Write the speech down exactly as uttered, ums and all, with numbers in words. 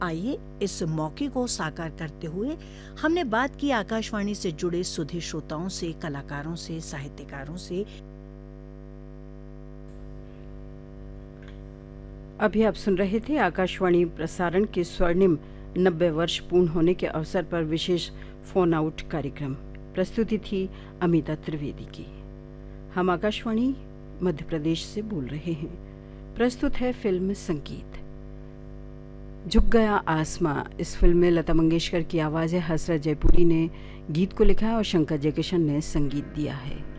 आइए इस मौके को साकार करते हुए हमने बात की आकाशवाणी से जुड़े सुधे श्रोताओं से, कलाकारों से, साहित्यकारों से। अभी आप सुन रहे थे आकाशवाणी प्रसारण के स्वर्णिम नब्बे वर्ष पूर्ण होने के अवसर पर विशेष फोन आउट कार्यक्रम। प्रस्तुति थी अमिता त्रिवेदी की। हम आकाशवाणी मध्य प्रदेश से बोल रहे हैं। प्रस्तुत है फिल्म संगीत। झुक गया आसमां। इस फिल्म में लता मंगेशकर की आवाज़ है, हसरत जयपुरी ने गीत को लिखा है और शंकर जयकिशन ने संगीत दिया है।